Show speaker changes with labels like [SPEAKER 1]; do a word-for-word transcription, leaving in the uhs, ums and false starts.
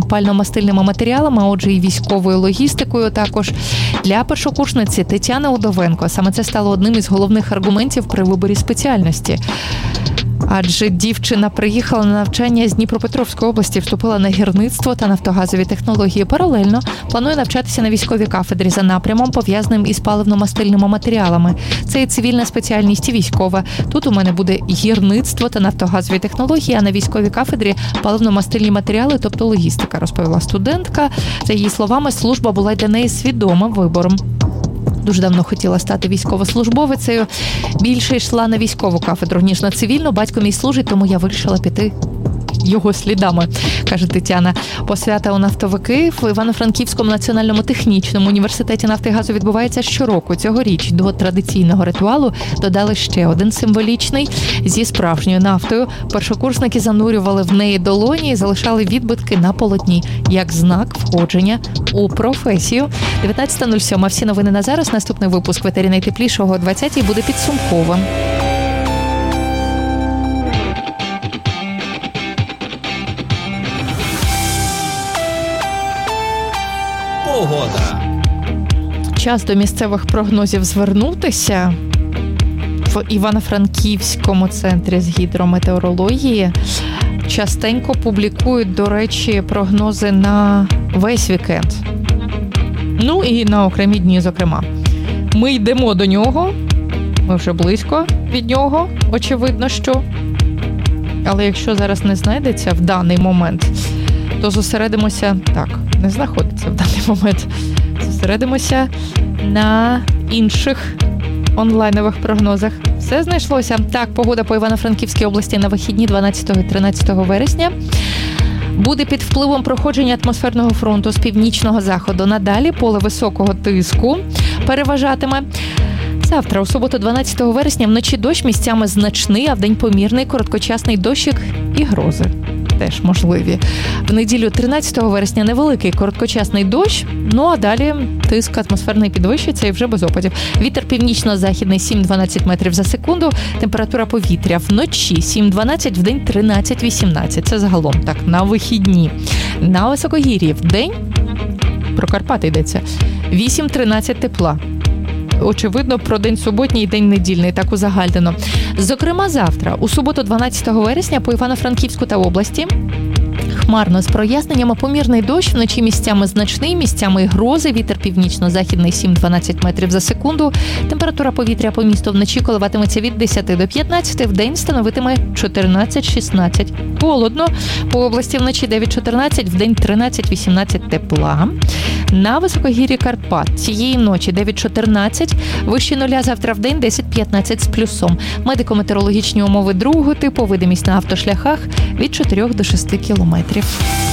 [SPEAKER 1] пально-мастильними матеріалами, а отже і військовою логістикою також. Для першокурсниці Тетяни Удовенко саме це стало одним із головних аргументів при виборі спеціальності. Адже дівчина приїхала на навчання з Дніпропетровської області, вступила на гірництво та нафтогазові технології. Паралельно планує навчатися на військовій кафедрі за напрямом, пов'язаним із паливно-мастильними матеріалами. Це і цивільна спеціальність, і військова. Тут у мене буде гірництво та нафтогазові технології, а на військовій кафедрі паливно-мастильні матеріали, тобто логістика, розповіла студентка. За її словами, служба була для неї свідомим вибором. Дуже давно хотіла стати військовослужбовицею. Більше йшла на військову кафедру, ніж на цивільну. Батько мій служить, тому я вирішила піти його слідами, каже Тетяна. Посвята у нафтовики в Івано-Франківському національному технічному університеті нафти і газу відбувається щороку. Цьогоріч до традиційного ритуалу додали ще один символічний зі справжньою нафтою. Першокурсники занурювали в неї долоні і залишали відбитки на полотні, як знак входження у професію. дев'ятнадцята нуль сім. Всі новини на зараз. Наступний випуск в етері найтеплішого о двадцятій буде підсумковим.
[SPEAKER 2] Погода.
[SPEAKER 1] Час до місцевих прогнозів звернутися. В Івано-Франківському центрі з гідрометеорології частенько публікують, до речі, прогнози на весь вікенд. Ну і на окремі дні, зокрема. Ми йдемо до нього, ми вже близько від нього, очевидно, що. Але якщо зараз не знайдеться в даний момент, то зосередимося, так, не знаходиться в даний момент, зосередимося на інших онлайнових прогнозах. Все знайшлося. Так, погода по Івано-Франківській області на вихідні дванадцятого-тринадцятого вересня буде під впливом проходження атмосферного фронту з північного заходу. Надалі поле високого тиску переважатиме. Завтра, у суботу, дванадцятого вересня, вночі дощ, місцями значний, а вдень помірний, короткочасний дощик і грози теж можливі. В неділю тринадцятого вересня невеликий короткочасний дощ, ну а далі тиск атмосферний підвищиться і вже без опадів. Вітер північно-західний сім-дванадцять метрів за секунду, температура повітря вночі сім-дванадцять, вдень тринадцять-вісімнадцять. Це загалом так, на вихідні. На високогір'ї вдень, про Карпати йдеться, вісім-тринадцять тепла. Очевидно, про день суботній і день недільний, так узагальнено. Зокрема, завтра, у суботу, дванадцятого вересня, по Івано-Франківську та області, хмарно з проясненнями, помірний дощ, вночі місцями значний, місцями грози, вітер північно-західний сім-дванадцять метрів за секунду, температура повітря по місту вночі коливатиметься від десяти до п'ятнадцяти, вдень становитиме чотирнадцять-шістнадцять. Холодно, по області вночі дев'ять-чотирнадцять, вдень тринадцять-вісімнадцять тепла. На високогір'ї Карпат цієї ночі дев'ять-чотирнадцять, вище нуля завтра вдень десять-п'ятнадцять з плюсом. Медико-метеорологічні умови другого типу, видимість на автошляхах від чотирьох до шести кілометрів.